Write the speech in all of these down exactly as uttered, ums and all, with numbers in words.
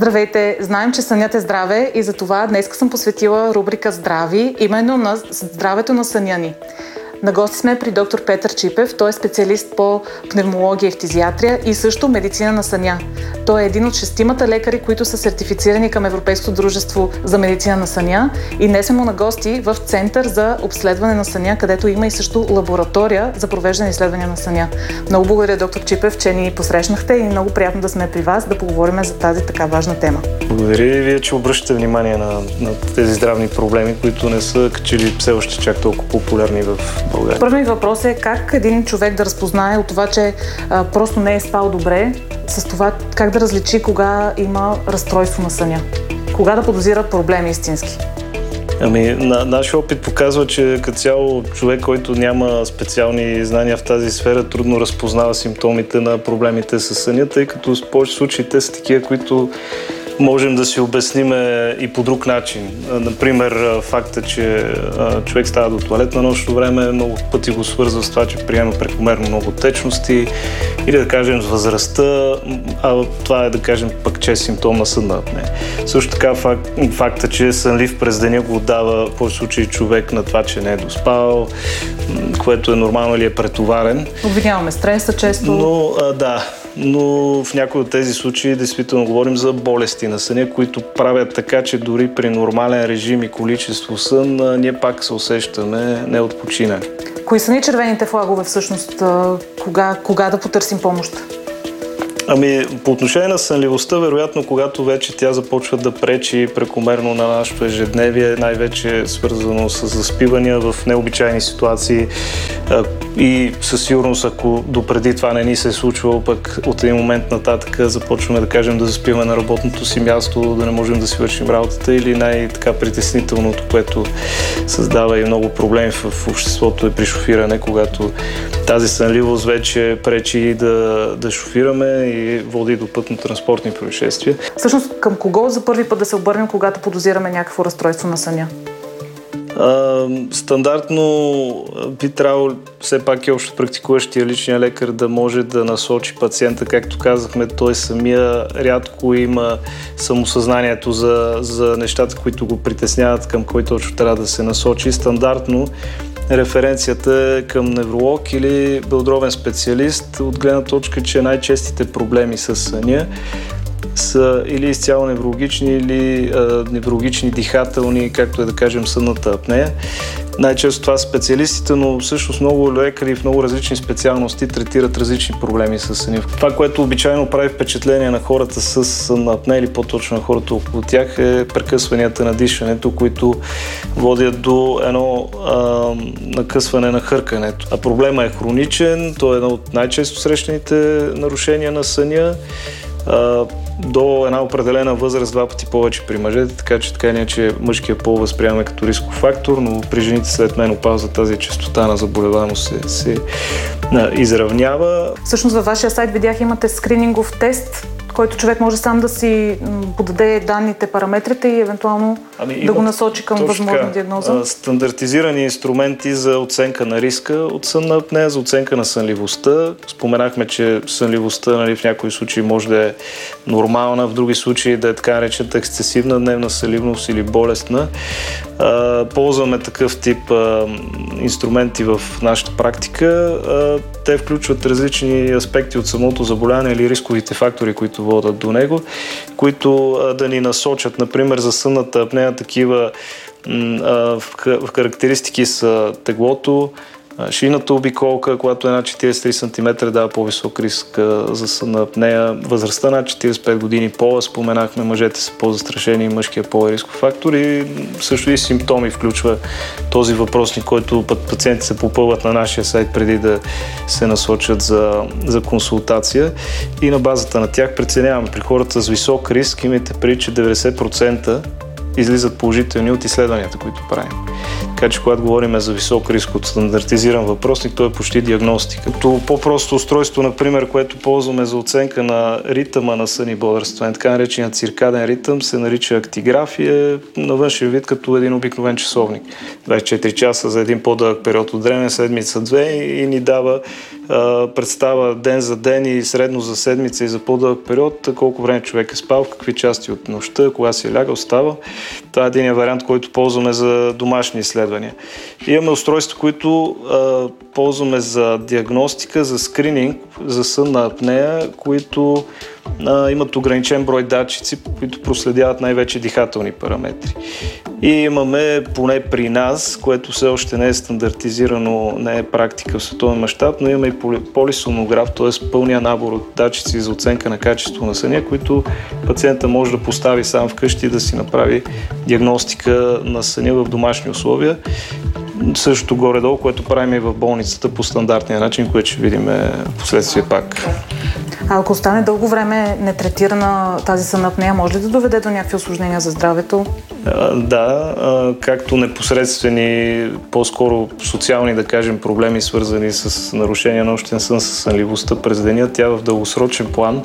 Здравейте! Знаем, че сънят е здраве и затова днес съм посветила рубрика Здрави именно на здравето на съня ни. На гости сме при доктор Петър Чипев. Той е специалист по пневмология и фтизиатрия и също медицина на съня. Той е един от шестимата лекари, които са сертифицирани към Европейското дружество за медицина на съня, и днес сме му на гости в Център за обследване на съня, където има и също лаборатория за провеждане изследвания на съня. Много благодаря, доктор Чипев, че ни посрещнахте и много приятно да сме при вас да поговорим за тази така важна тема. Благодаря и вие, че обръщате внимание на, на тези здравни проблеми, които не са че ли все още чак толкова популярни в България. Първият въпрос е как един човек да разпознае от това, че а, просто не е спал добре, с това как да различи кога има разстройство на съня, кога да подозира проблеми истински. Ами, на, нашия опит показва, че като цяло човек, който няма специални знания в тази сфера, трудно разпознава симптомите на проблемите с съня, тъй като в повече случаи те са такива, които можем да си обясним и по друг начин. Например, факта, че човек става до тоалет на нощно време, много пъти го свързва с това, че приема прекомерно много течности, или да кажем с възрастта, а това е да кажем пък, че е симптом на сънна апнея. Също така факт, факта, че е сънлив през деня, го дава в повече случаи човек на това, че не е доспал, което е нормално или е претоварен. Обвиняваме стреса често. Но а, да. Но в някои от тези случаи действително говорим за болести на съня, които правят така, че дори при нормален режим и количество сън ние пак се усещаме неотпочинали. Кои са ни червените флагове всъщност? Кога, кога да потърсим помощ? Ами, по отношение на сънливостта, вероятно, когато вече тя започва да пречи прекомерно на нашето ежедневие, най-вече свързано с заспивания в необичайни ситуации и със сигурност, ако допреди това не ни се е случвало, пък от един момент нататък започваме да кажем да заспиваме на работното си място, да не можем да си вършим работата, или най-така притеснителното, което създава и много проблеми в обществото, е при шофиране, когато тази сънливост вече пречи да, да шофираме и води до пътно-транспортни происшествия. Всъщност, към кого за първи път да се обърнем, когато подозираме някакво разстройство на съня? А, стандартно би трябвало все пак и общо практикуващия личния лекар да може да насочи пациента. Както казахме, той самия рядко има самосъзнанието за, за нещата, които го притесняват, към кой точно трябва да се насочи. Стандартно референцията е към невролог или белодробен специалист, от гледна точка, че най-честите проблеми с съня са или изцяло неврологични, или а, неврологични дихателни, както е да кажем сънната апнея. Най-често това са специалистите, но всъщност много лекари в много различни специалности третират различни проблеми с съня. Това, което обичайно прави впечатление на хората с сънна апнея, или по-точно на хората около тях, е прекъсванията на дишането, които водят до едно а, накъсване на хъркането. А проблема е хроничен, то е едно от най-често срещаните нарушения на съня. Uh, до една определена възраст два пъти повече при мъжете, така че така не, че мъжкия пол възприемаме като рисков фактор, но при жените след менопауза тази честота на заболеваемост се, се uh, изравнява. Всъщност във вашия сайт видях, имате скринингов тест, който човек може сам да си подаде данните, параметрите и евентуално ами, да го насочи към възможна така, диагноза. Стандартизирани инструменти за оценка на риска от сънна апнея, за оценка на сънливостта. Споменахме, че сънливостта, нали, в някои случаи може да е нормална, в други случаи да е така наречената ексцесивна дневна сънливност или болестна. А, ползваме такъв тип а, инструменти в нашата практика. А, те включват различни аспекти от самото заболяване или рисковите фактори, които водят до него, които а, да ни насочат. Например, за сънната апнея такива а, в, в характеристики са теглото, шийната обиколка, която е над четиридесет и три сантиметра, дава по-висок риск за сънна апнея. Възрастта над четиридесет и пет години, пола, споменахме, мъжете са по-застрашени, мъжкия пол е рисков фактор, и също и симптоми включва този въпросник, който пациентите се попълват на нашия сайт преди да се насочат за, за консултация, и на базата на тях преценяваме. При хората с висок риск имайте предвид, че деветдесет процента излизат положителни от изследванията, които правим. Така че когато говорим за висок риск от стандартизиран въпросник, той е почти диагностика. Като по-просто устройство, например, което ползваме за оценка на ритъма на сън и бодрстване, така наречения циркаден ритъм, се нарича актиграф и е на външен вид като един обикновен часовник. двайсет и четири часа за един по-дълъг период от време, седмица-две, и ни дава а, представа ден за ден и средно за седмица и за по-дълъг период, колко време човек е спал, в какви части от нощта, кога си е лягал, става. Това е един вариант, който ползваме за домашни изследвания. И имаме устройства, които а, ползваме за диагностика, за скрининг, за сънна апнея, които а, имат ограничен брой датчици, които проследяват най-вече дихателни параметри. И имаме, поне при нас, което все още не е стандартизирано, не е практика в световен мащаб, но имаме и полисомнограф, т.е. пълния набор от датчици за оценка на качество на съня, които пациента може да постави сам вкъщи и да си направи диагностика на съня в домашни условия. Същото горе-долу, което правим и в болницата по стандартния начин, което ще видим в последствие пак. А ако остане дълго време нетретирана тази сънна апнея, може ли да доведе до някакви усложнения за здравето? А, да, а, както непосредствени, по-скоро социални, да кажем, проблеми, свързани с нарушение на нощен сън, с сънливостта през деня, тя в дългосрочен план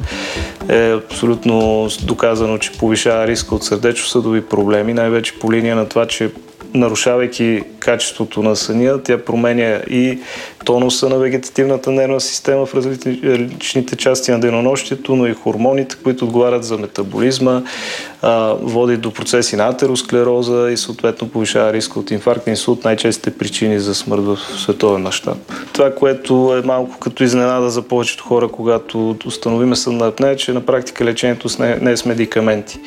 е абсолютно доказано, че повишава риска от сърдечно-съдови проблеми, най-вече по линия на това, че нарушавайки качеството на съня, тя променя и тонуса на вегетативната нервна система в различните части на денонощието, но и хормоните, които отговарят за метаболизма, води до процеси на атеросклероза и съответно повишава риска от инфаркт и инсулт, най-честите причини за смърт в световен мащаб. Това, което е малко като изненада за повечето хора, когато установиме сънна апнея, че на практика лечението не е с медикаменти.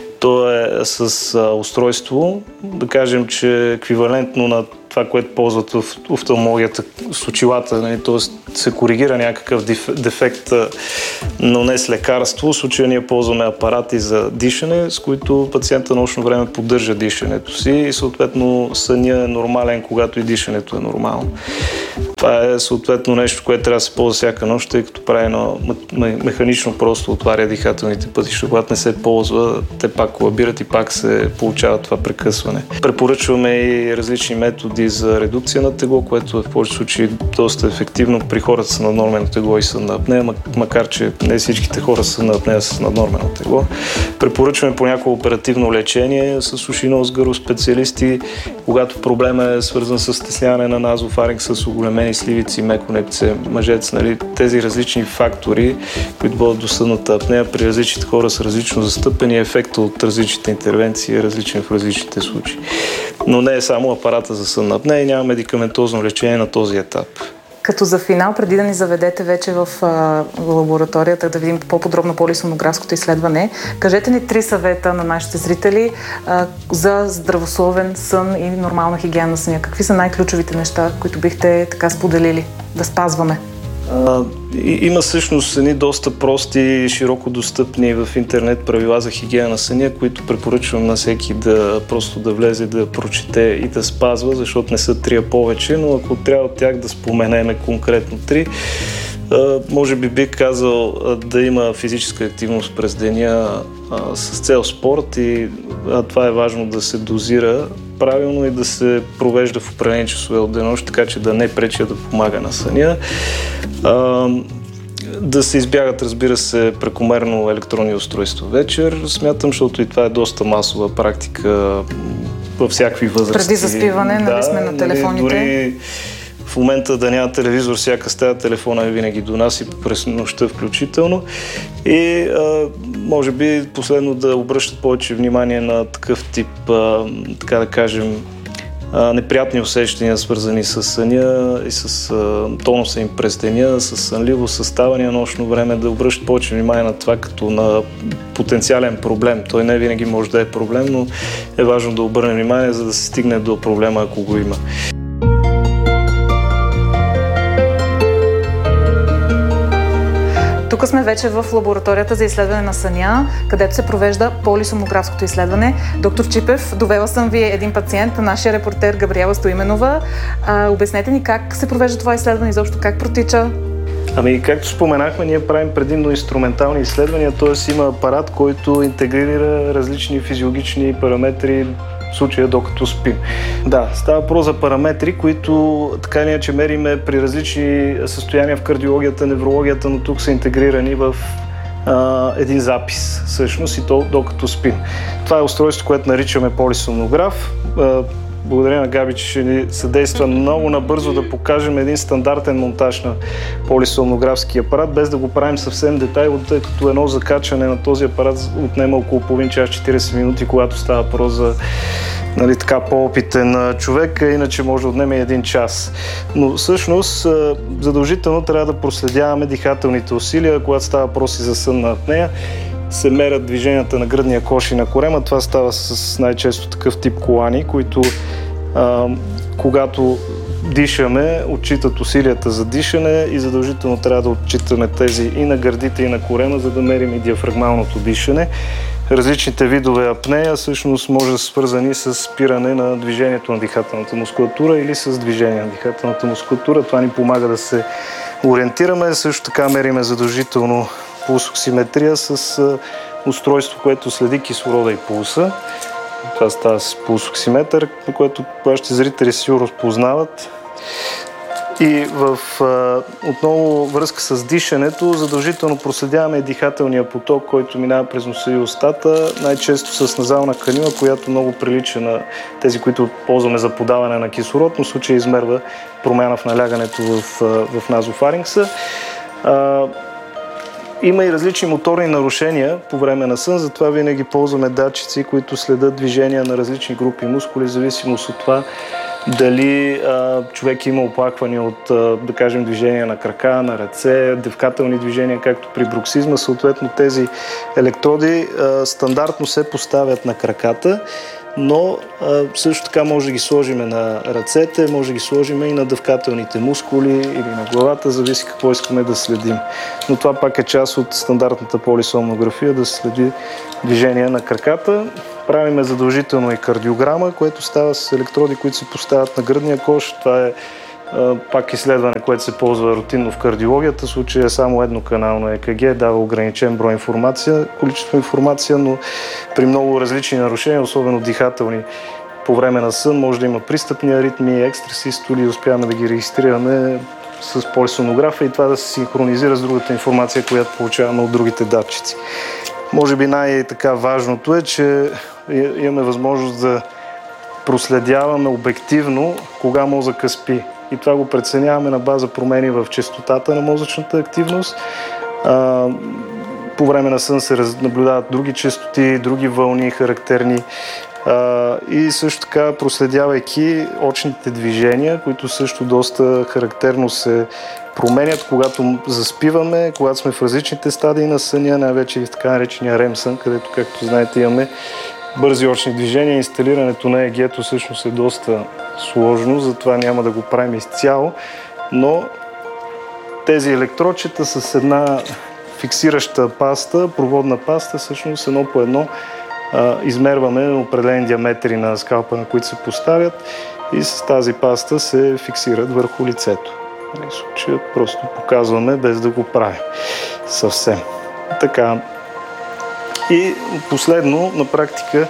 То е с а, устройство, да кажем, че еквивалентно на това, което ползват в офталмологията с очилата, нали, т.е. се коригира някакъв дефект, но не с лекарство. В случая ние ползваме апарати за дишане, с които пациента нощно време поддържа дишането си и съответно съня е нормален, когато и дишането е нормално. Това е съответно нещо, което трябва да се ползва всяка нощ, тъй като прави едно механично просто отваря дихателните пътища. Когато не се ползва, те пак колабират и пак се получава това прекъсване. Препоръчваме и различни методи за редукция на тегло, което е в повечето случаи доста ефективно при хората с наднормено тегло и сънна апнея, макар че не всичките хора с сънна апнея са с наднормено тегло. Препоръчваме понякога оперативно лечение с уши-нос гърло специалисти, когато проблемът е свързан с стесняване на назофаринкс, с оголемени сливици, меконепце, мъжец, нали, тези различни фактори, които водят до сънната апнея при различните хора с различно застъпени, ефекта от различните интервенции е различен в различните случаи. Но не е само апарата за сънна апнея и няма медикаментозно лечение на този етап. Като за финал, преди да ни заведете вече в, а, в лабораторията, да видим по-подробно полисомнографското изследване, кажете ни три съвета на нашите зрители а, за здравословен сън и нормална хигиена на съня. Какви са най-ключовите неща, които бихте така споделили да спазваме? А, има всъщност едни доста прости и широко достъпни в интернет правила за хигиена на съня, които препоръчвам на всеки да просто да влезе, да прочете и да спазва, защото не са три, а повече, но ако трябва от тях да споменеме конкретно три, може би бих казал да има физическа активност през деня с цел спорт и това е важно да се дозира правилно и да се провежда в определени часове от денонощ, така че да не пречи, да помага на съня. Да се избягат, разбира се, прекомерно електронни устройства вечер. Смятам, защото и това е доста масова практика във всякакви възрасти. Преди заспиване, да, нали сме на телефоните? Дори в момента да няма телевизор, всяка стая, телефона е винаги до нас и през нощта включително. И а, може би последно да обръщат повече внимание на такъв тип, а, така да кажем, а, неприятни усещания, свързани с съня и с а, тонуса им през деня, с сънливост, с ставане нощно време, да обръщат повече внимание на това като на потенциален проблем. Той не винаги може да е проблем, но е важно да обърне внимание, за да се стигне до проблема, ако го има. Тук сме вече в лабораторията за изследване на съня, където се провежда полисомнографското изследване. Доктор Чипев, довела съм ви един пациент, нашия репортер Габриела Стоименова. А, обяснете ни как се провежда това изследване и заобщо как протича? Ами, както споменахме, ние правим предимно инструментални изследвания, т.е. има апарат, който интегрира различни физиологични параметри в случая докато спим. Да, става въпрос за параметри, които така или иначе мериме при различни състояния в кардиологията, неврологията, но тук са интегрирани в а, един запис, всъщност, и то докато спим. Това е устройство, което наричаме полисомнограф. А, Благодаря на Габи, че ще ни съдейства много набързо да покажем един стандартен монтаж на полисомнографски апарат, без да го правим съвсем детайлно, тъй като едно закачане на този апарат отнема около половин час, четирийсет минути, когато става въпрос за, нали, така по-опитен човек, иначе може да отнеме един час. Но всъщност задължително трябва да проследяваме дихателните усилия, когато става въпрос и за сън на апнея. Се мерят движенията на гръдния кош и на корема. Това става с най-често такъв тип колани, които а, когато дишаме, отчитат усилията за дишане и задължително трябва да отчитаме тези и на гърдите, и на корема, за да мерим и диафрагмалното дишане. Различните видове апнея всъщност може да са свързани с спиране на движението на дихателната мускулатура или с движение на дихателната мускулатура. Това ни помага да се ориентираме. Също така мериме задължително пулсоксиметрия с устройство, което следи кислорода и пулса. Това става с пулсоксиметър, което вашите зрители сигурно познават. И в отново връзка с дишането, задължително проследяваме дихателния поток, който минава през носа и устата, най-често с назална канюла, която много прилича на тези, които ползваме за подаване на кислород, но в случая измерва промяна в налягането в, в назофарингса. Има и различни моторни нарушения по време на сън, затова винаги ползваме датчици, които следят движения на различни групи мускули, в зависимост от това дали а, човек има оплаквания от, а, да кажем, движения на крака, на ръце, дъвкателни движения, както при бруксизма. Съответно, тези електроди а, стандартно се поставят на краката, но а, също така може да ги сложим на ръцете, може да ги сложим и на дъвкателните мускули или на главата, зависи какво искаме да следим. Но това пак е част от стандартната полисомнография, да се следи движение на краката. Правиме задължително и кардиограма, което става с електроди, които се поставят на гръдния кош. Това е а, пак изследване, което се ползва рутинно в кардиологията. В случая е само едноканално Е К Г, дава ограничен брой информация, количество информация, но при много различни нарушения, особено дихателни по време на сън, може да има пристъпни аритмии, екстрасистоли, успяваме да ги регистрираме с полисомнографа и това да се синхронизира с другата информация, която получаваме от другите датчици. Може би най-така важното е, че имаме възможност да проследяваме обективно кога мозъка спи. И това го преценяваме на база промени в честотата на мозъчната активност. А, по време на сън се наблюдават други честоти, други вълни характерни. А, и също така проследявайки очните движения, които също доста характерно се променят, когато заспиваме, когато сме в различните стадии на съня, най-вече в така наречения рем сън, където, както знаете, имаме бързи очни движения. Инсталирането на Е Г то всъщност е доста сложно, затова няма да го правим изцяло, но тези електродчета с една фиксираща паста, проводна паста, всъщност едно по едно а, измерваме определени диаметри на скалпа, на които се поставят и с тази паста се фиксират върху лицето. В случая просто показваме без да го правим съвсем. Така. И последно, на практика,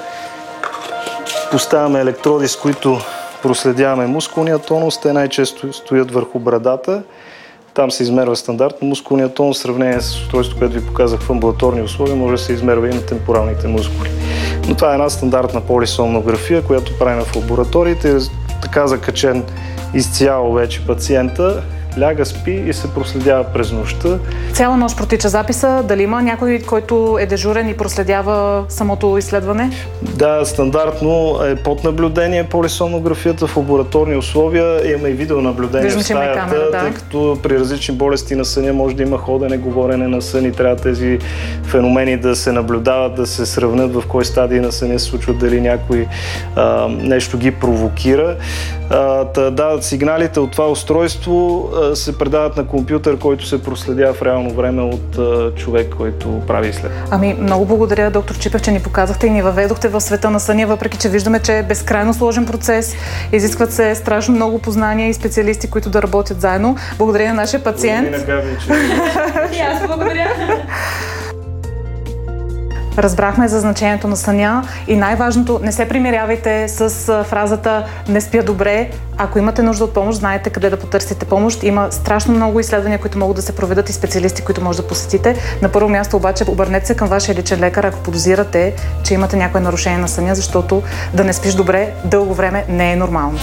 поставяме електроди, с които проследяваме мускулния тонус. Те най-често стоят върху брадата. Там се измерва стандартно мускулния тонус. В сравнение с устройството, което ви показах в амбулаторни условия, може да се измерва и на темпоралните мускули. Но това е една стандартна полисомнография, която правим в лабораториите. Така закачен изцяло вече пациента, ляга, спи и се проследява през нощта. Цяла нощ протича записа. Дали има някой, който е дежурен и проследява самото изследване? Да, стандартно е под наблюдение полисомнографията в лабораторни условия. Има и видеонаблюдение в стаята, камера, да. Тъй като при различни болести на съня може да има ходене, говорене на сън и трябва тези феномени да се наблюдават, да се сравнят в кой стадий на съня се случва, дали някой а, нещо ги провокира. А, та, да, сигналите от това устройство а, се предават на компютър, който се проследява в реално време от а, човек, който прави изследване. Ами, много благодаря, доктор Чипев, че ни показахте и ни въведохте в света на съня, въпреки че виждаме, че е безкрайно сложен процес. Изискват се страшно много познания и специалисти, които да работят заедно. Благодаря на нашия пациент. Благодаря на Габи, че... И аз благодаря. Разбрахме за значението на съня и най-важното, не се примирявайте с фразата "не спя добре". Ако имате нужда от помощ, знаете къде да потърсите помощ. Има страшно много изследвания, които могат да се проведат и специалисти, които може да посетите. На първо място обаче обърнете се към вашия личен лекар, ако подозирате, че имате някое нарушение на съня, защото да не спиш добре дълго време не е нормално.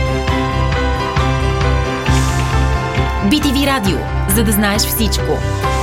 би ти ви Радио, за да знаеш всичко.